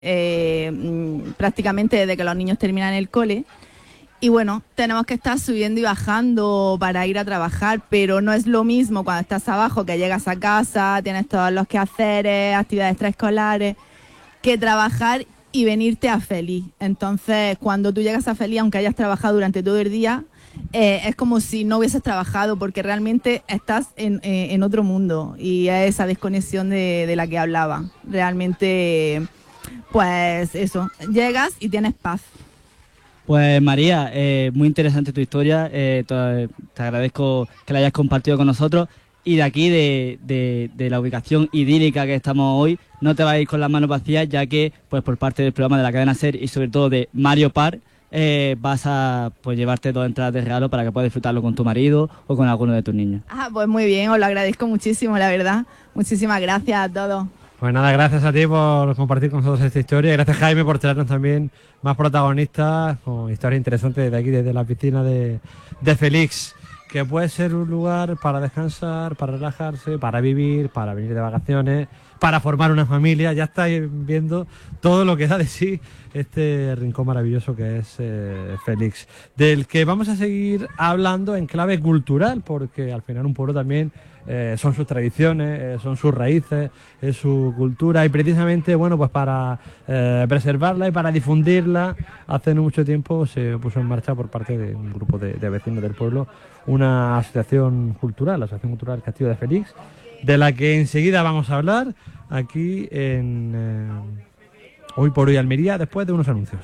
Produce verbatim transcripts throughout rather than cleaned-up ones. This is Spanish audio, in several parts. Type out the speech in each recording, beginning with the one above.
eh, prácticamente desde que los niños terminan el cole. Y bueno, tenemos que estar subiendo y bajando para ir a trabajar, pero no es lo mismo cuando estás abajo, que llegas a casa, tienes todos los quehaceres, actividades extraescolares, que trabajar y venirte a Feliz. Entonces, cuando tú llegas a Feliz, aunque hayas trabajado durante todo el día, eh, es como si no hubieses trabajado, porque realmente estás en, eh, en otro mundo, y es esa desconexión de, de la que hablaba. Realmente, pues eso, llegas y tienes paz. Pues María, eh, muy interesante tu historia, eh, te, te agradezco que la hayas compartido con nosotros, y de aquí, de, de, de la ubicación idílica que estamos hoy, no te vas a ir con las manos vacías, ya que pues por parte del programa de la cadena SER y sobre todo de Mario Par, eh, vas a pues llevarte dos entradas de regalo para que puedas disfrutarlo con tu marido o con alguno de tus niños. Ah, pues muy bien, os lo agradezco muchísimo, la verdad. Muchísimas gracias a todos. Pues nada, gracias a ti por compartir con nosotros esta historia. Gracias, Jaime, por traernos también más protagonistas con historias interesantes desde aquí, desde la piscina de, de Félix, que puede ser un lugar para descansar, para relajarse, para vivir, para venir de vacaciones, para formar una familia. Ya estáis viendo todo lo que da de sí este rincón maravilloso que es eh, Félix, del que vamos a seguir hablando en clave cultural, porque al final un pueblo también eh, son sus tradiciones, eh, son sus raíces, es su cultura, y precisamente, bueno, pues para eh, preservarla y para difundirla, hace no mucho tiempo se puso en marcha por parte de un grupo de, de vecinos del pueblo una asociación cultural, la Asociación Cultural Castillo de Félix, de la que enseguida vamos a hablar aquí en eh, Hoy por Hoy Almería, después de unos anuncios.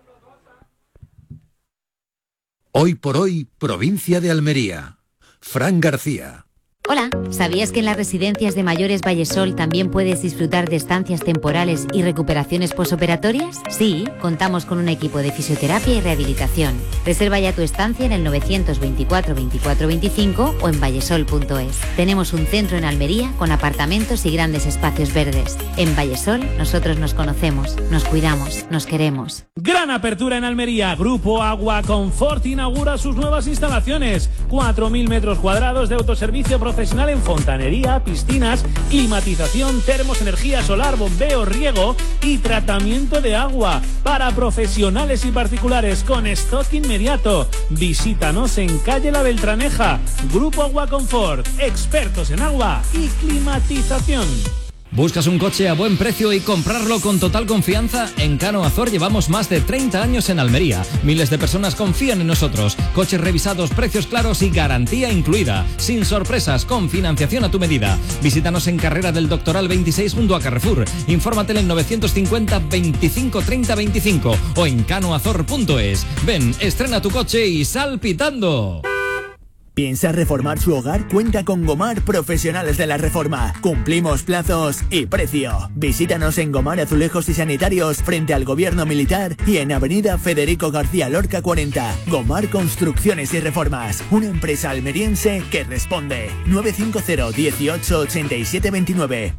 Hoy por Hoy, provincia de Almería. Fran García. Hola, ¿sabías que en las residencias de mayores Vallesol también puedes disfrutar de estancias temporales y recuperaciones posoperatorias? Sí, contamos con un equipo de fisioterapia y rehabilitación. Reserva ya tu estancia en el novecientos veinticuatro veinticuatro veinticinco o en vallesol punto es. Tenemos un centro en Almería con apartamentos y grandes espacios verdes. En Vallesol nosotros nos conocemos, nos cuidamos, nos queremos. Gran apertura en Almería. Grupo Agua Confort inaugura sus nuevas instalaciones. cuatro mil metros cuadrados de autoservicio profesional en fontanería, piscinas, climatización, termos, energía solar, bombeo, riego y tratamiento de agua para profesionales y particulares con stock inmediato. Visítanos en calle La Beltraneja. Grupo Agua Confort, expertos en agua y climatización. ¿Buscas un coche a buen precio y comprarlo con total confianza? En Cano Azor llevamos más de treinta años en Almería. Miles de personas confían en nosotros. Coches revisados, precios claros y garantía incluida. Sin sorpresas, con financiación a tu medida. Visítanos en Carrera del Doctoral veintiséis junto a Carrefour. Infórmate en el novecientos cincuenta veinticinco treinta veinticinco o en canoazor punto es. Ven, estrena tu coche y sal pitando. ¿Piensa reformar su hogar? Cuenta con Gomar Profesionales de la Reforma. Cumplimos plazos y precio. Visítanos en Gomar Azulejos y Sanitarios frente al Gobierno Militar y en Avenida Federico García Lorca cuarenta. Gomar Construcciones y Reformas. Una empresa almeriense que responde. nueve cinco cero dieciocho ochenta y siete veintinueve.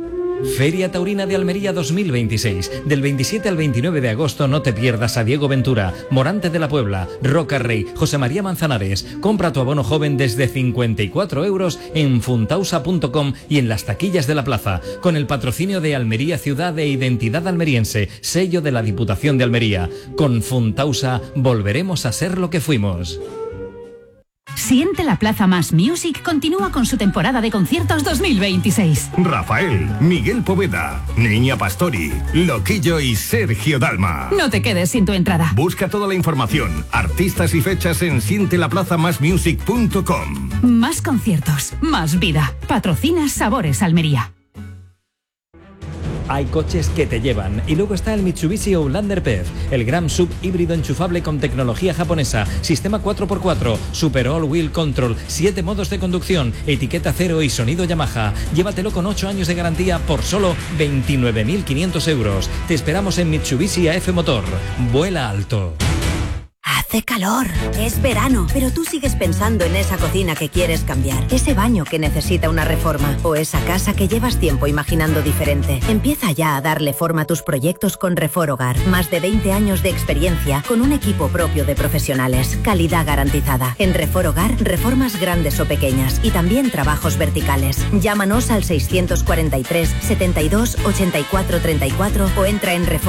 Feria Taurina de Almería dos mil veintiséis. Del veintisiete al veintinueve de agosto no te pierdas a Diego Ventura, Morante de la Puebla, Roca Rey, José María Manzanares. Compra tu abono joven desde cincuenta y cuatro euros en funtausa punto com y en las taquillas de la plaza, con el patrocinio de Almería Ciudad e Identidad Almeriense, sello de la Diputación de Almería. Con Funtausa volveremos a ser lo que fuimos. Siente la Plaza Más Music continúa con su temporada de conciertos dos mil veintiséis. Rafael, Miguel Poveda, Niña Pastori, Loquillo y Sergio Dalma. No te quedes sin tu entrada. Busca toda la información, artistas y fechas en siente la plaza más music punto com. Más conciertos, más vida. Patrocina Sabores Almería. Hay coches que te llevan. Y luego está el Mitsubishi Outlander P E V, el gran sub híbrido enchufable con tecnología japonesa, sistema cuatro por cuatro, Super All Wheel Control, siete modos de conducción, etiqueta cero y sonido Yamaha. Llévatelo con ocho años de garantía por solo veintinueve mil quinientos euros. Te esperamos en Mitsubishi A F Motor. Vuela alto. Haz Hace calor, es verano, pero tú sigues pensando en esa cocina que quieres cambiar, ese baño que necesita una reforma o esa casa que llevas tiempo imaginando diferente. Empieza ya a darle forma a tus proyectos con Reforogar. Más de veinte años de experiencia con un equipo propio de profesionales. Calidad garantizada. En Reforogar, reformas grandes o pequeñas y también trabajos verticales. Llámanos al seiscientos cuarenta y tres, setenta y dos, ochenta y cuatro treinta y cuatro o entra en Reforgar.